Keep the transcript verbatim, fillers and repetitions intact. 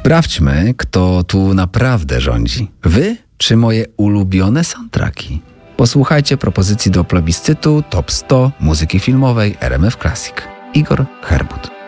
Sprawdźmy, kto tu naprawdę rządzi. Wy czy moje ulubione soundtracki? Posłuchajcie propozycji do plebiscytu Top sto muzyki filmowej R M F Classic. Igor Herbut.